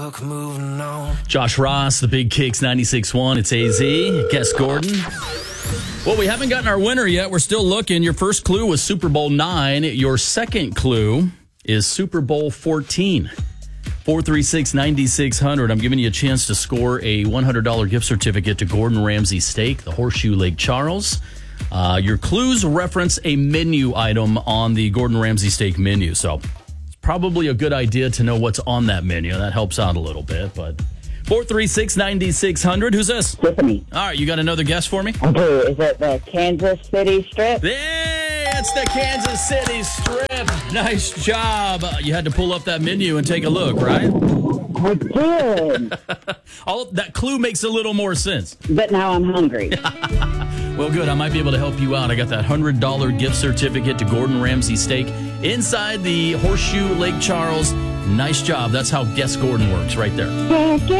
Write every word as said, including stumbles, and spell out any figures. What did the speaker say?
Moving on. Josh Ross, the Big Kicks ninety-six point one. It's A Z. Guess Gordon. Well, we haven't gotten our winner yet. We're still looking. Your first clue was Super Bowl nine. Your second clue is Super Bowl fourteen. four three six, nine six zero zero. I'm giving you a chance to score a one hundred dollars gift certificate to Gordon Ramsay Steak, the Horseshoe Lake Charles. Uh, your clues reference a menu item on the Gordon Ramsay Steak menu. So it's probably a good idea to know what's on that menu. That helps out a little bit, but four three six, nine six zero zero. Who's this? Tiffany. All right, you got another guess for me? Okay, is it the Kansas City Strip? Hey, it's the Kansas City Strip. Nice job. Uh, you had to pull up that menu and take a look, right? I did. All that clue makes a little more sense. But now I'm hungry. Well, good. I might be able to help you out. I got that one hundred dollars gift certificate to Gordon Ramsay Steak inside the Horseshoe Lake Charles. Nice job. That's how Guess Gordon works right there.